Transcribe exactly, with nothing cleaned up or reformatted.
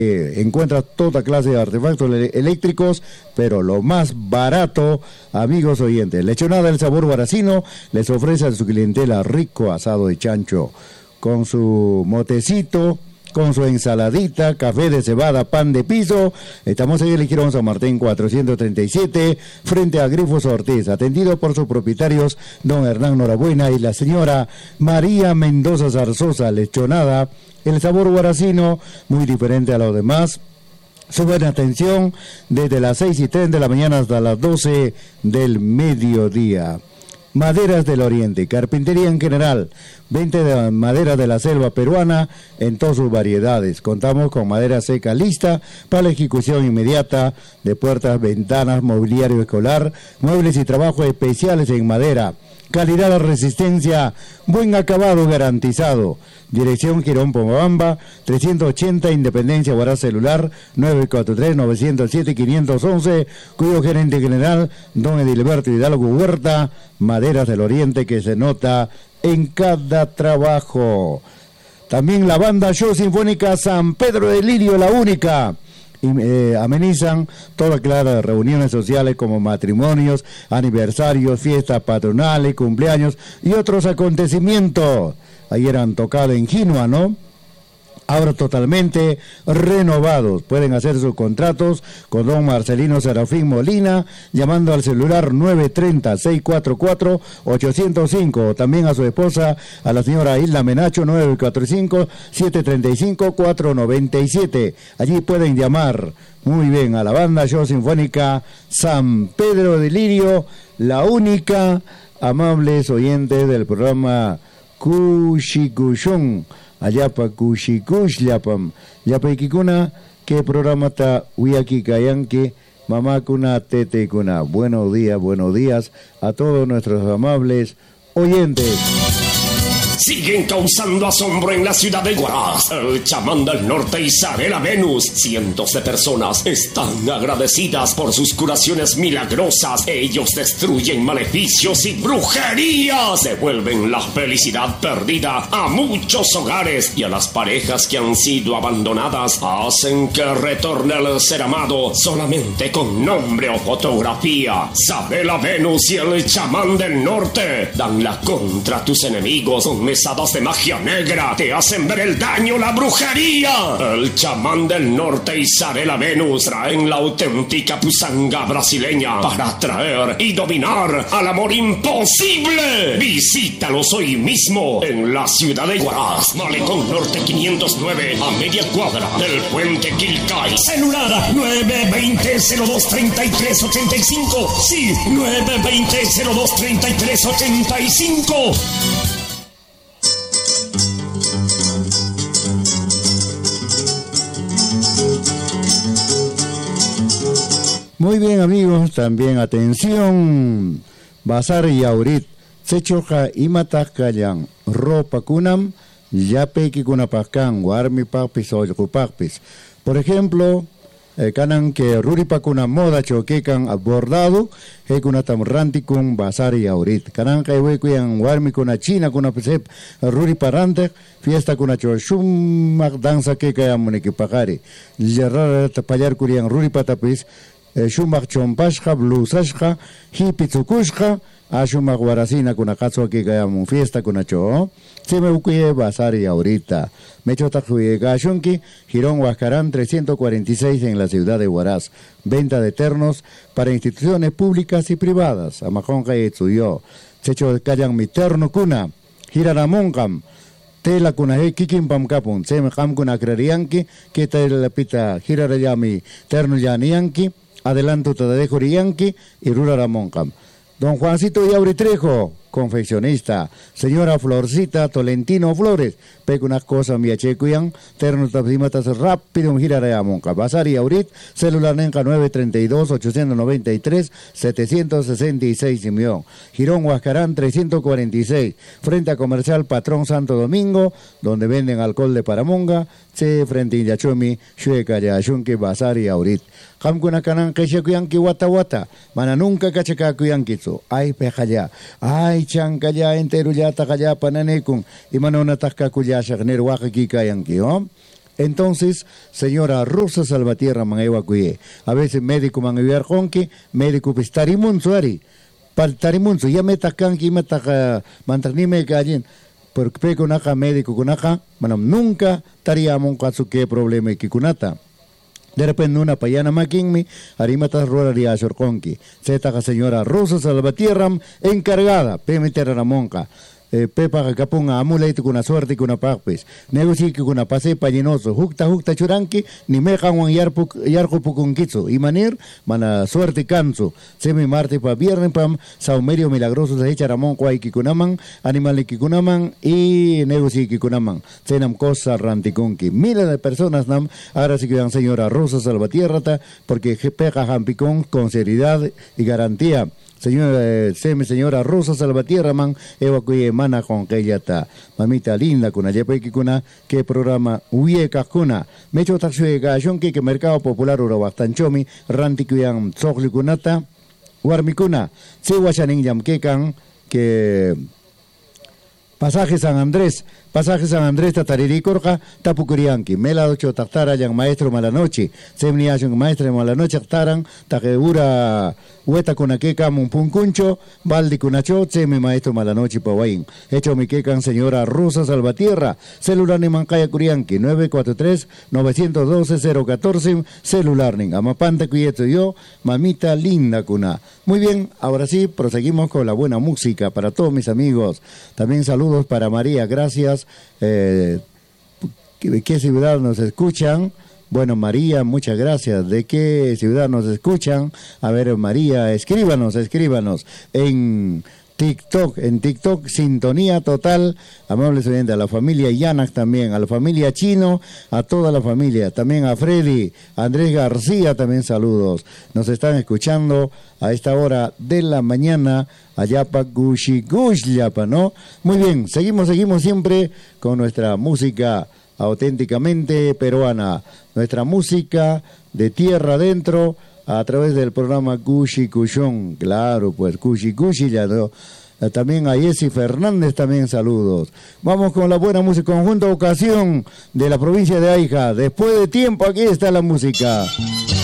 Eh, encuentra toda clase de artefactos eléctricos, pero lo más barato, amigos oyentes. Lechonada El Sabor Guaracino les ofrece a su clientela rico asado de chancho, con su motecito, con su ensaladita, café de cebada, pan de piso. Estamos en el Girón San Martín cuatrocientos treinta y siete, frente a Grifos Ortiz, atendido por sus propietarios, don Hernán Norabuena y la señora María Mendoza Zarzosa. Lechonada El Sabor Guaracino, muy diferente a los demás. Su buena atención desde las seis y tres de la mañana hasta las doce del mediodía. Maderas del Oriente, carpintería en general, veinte de madera de la selva peruana en todas sus variedades. Contamos con madera seca lista para la ejecución inmediata de puertas, ventanas, mobiliario escolar, muebles y trabajos especiales en madera. Calidad, resistencia, buen acabado garantizado. Dirección Girón Pomabamba, trescientos ochenta Independencia, Huaraz. Celular nueve cuatro tres, nueve cero siete, cinco uno uno, cuyo gerente general, don Edilberto Hidalgo Huerta. Maderas del Oriente, que se nota en cada trabajo. También la banda Show Sinfónica San Pedro de Lirio, la única. Y, eh, amenizan toda clase de reuniones sociales como matrimonios, aniversarios, fiestas patronales, cumpleaños y otros acontecimientos. Ayer han tocado en Quinua, ¿no? Ahora totalmente renovados. Pueden hacer sus contratos con don Marcelino Serafín Molina llamando al celular nueve tres cero, seis cuatro cuatro, ocho cero cinco. También a su esposa, a la señora Hilda Menacho, nueve cuatro cinco, siete tres cinco, cuatro nueve siete. Allí pueden llamar. Muy bien, a la banda Show Sinfónica San Pedro de Lirio, la única. Amables oyentes del programa Kushikushun, allapa kushikush yapam, yapaikikuna, que programa ta uyaki kayanki, mamá kuna, tete kuna. Buenos días, buenos días a todos nuestros amables oyentes. Siguen causando asombro en la ciudad de Huaraz. El chamán del norte Isabela Venus. Cientos de personas están agradecidas por sus curaciones milagrosas. Ellos destruyen maleficios y brujerías. Devuelven la felicidad perdida a muchos hogares y a las parejas que han sido abandonadas. Hacen que retorne el ser amado solamente con nombre o fotografía. Isabela Venus y el chamán del norte dan la contra a tus enemigos con mesadas de magia negra, te hacen ver el daño, la brujería. El chamán del norte y Isabela Venus traen la auténtica pusanga brasileña para atraer y dominar al amor imposible. Visítalos hoy mismo en la ciudad de Huaraz, Malecón Norte quinientos nueve, a media cuadra del puente Quilcay. Celular nueve dos cero, cero dos tres tres ocho cinco. Sí, nueve dos cero, cero dos tres tres ocho cinco. Muy bien, amigos, también atención. Bazar Yaurit, Sechoja Imatakayan, Ropa Kunam, Yapeki Kunapaskan, Warmi Papis o Kupapis. Por ejemplo, eh, canan que Ruripa Kuna Moda Choquecan abordado, Hekunatam Ranticum, Bazar Yaurit. Canan que Huecuyan, Warmi Kuna China, Kuna Pesep, Ruripa Rante, Fiesta Kuna Choshum, Danza Keka Munikipagari, Yerra Tapayar Kurian, Ruripa Tapis. Shumak chompashka, blusashka, hipitsukushka, a shumak guaracina con acaso aquí que hay fiesta con acho. Se me ucuye bazar y ahorita. Me chota juega shunki, Girón Huascarán trescientos cuarenta y seis en la ciudad de Huaraz. Venta de ternos para instituciones públicas y privadas. Amajonka y Tsuyo. Se echo callan mi terno cuna. Giraramonkam. Tela kuna he kikin pam kapun. Se me ham kuna crerianki, que te la pita girarayami terno yanianki. Adelanto Tadejo Rianqui y Rura Ramoncam. Don Juancito Yauri Trejo, confeccionista. Señora Florcita Tolentino Flores, peco unas cosas miachecuyan, terno tapsimatas rápido un girarayamonca. Bazar y Aurit, celular nenca nueve tres dos, ocho nueve tres, siete seis seis Simión. Girón Huascarán trescientos cuarenta y seis, frente a Comercial Patrón Santo Domingo, donde venden alcohol de Paramonga, se frente a Yachomi, Shueca Yashunque, Bazar y Aurit. Hamkuna kanan keshakuyanki wata wata, mana nunca kachakakuyankitsu, ay pejaya, ay chankaya entero ya takaya pananekun, y mana una takakuya shagner wakaki kayanki, ¿oh? Entonces, señora Rosa Salvatierra man evacué. A veces médico man enviar jonque, médico pues tarimunzo ari. Pal tarimunzo, ya me tacan que me taca mantanime callen. Porque pe kunaka médico kunaka, manam nunca taríamos caso que problema que kunata. De repente una payana maquinmi, arimata rueda de azorconqui. Zeta señora Rosa Salvatierra encargada, pe meter a la monca. Eh, pepa que capunga amuleito con una suerte con una pagpes negoci que con una pase pallinoso hukta hukta churanki ni mejan un yarpu yarku pukunquitzo y manir mana suerte canso semi martes pa viernes pam saumerio milagroso se echa ramón kwai kikunaman animal kikunaman y negoci kikunaman senam cosa ranticonqui miles de personas nam ahora sí que dan señora Rosa Salvatierra porque peca jampicón con seriedad y garantía. Señora, eh, seme, señora Rosa Salvatierra, man, evacué mana con que ella está. Mamita linda, kuna, yepe kuna, que programa uye kakuna. Me echo taxue gallón que que mercado popular ura bastanchomi, ranti kuyan sokli kunata, warmikuna, se guachanin yam kekan, que pasaje San Andrés, pasaje San Andrés tatariri corja, tapukurianki, mela ocho taktara yang maestro malanoche, semni ayong maestro malanoche taktaran, takeura hueta con aqueca punkuncho, baldi cunacho, semi maestro malanoche pawain. Hecho mi quecan señora Rosa Salvatierra, celular ni mancaya curianki, nueve cuatro tres, nueve uno dos, cero uno cuatro, celular ni amapanta cuyeto yo, mamita linda cuna. Muy bien, ahora sí, proseguimos con la buena música para todos mis amigos. También saludos para María, gracias. Eh, ¿qué, ¿Qué ciudad nos escuchan? Bueno, María, muchas gracias. ¿De qué ciudad nos escuchan? A ver, María, escríbanos, escríbanos. En TikTok, en TikTok, sintonía total. Amables oyentes, a la familia Yanak también, a la familia Chino, a toda la familia. También a Freddy, a Andrés García, también saludos. Nos están escuchando a esta hora de la mañana, allá pa Gushi Gushlapa, ¿no? Muy bien, seguimos, seguimos siempre con nuestra música auténticamente peruana, nuestra música de tierra adentro a través del programa Cushi Cushón, claro, pues Cushi Cushi, ya no. También a Jessy Fernández, también saludos. Vamos con la buena música, conjunto ocasión de la provincia de Aija. Después de tiempo, aquí está la música.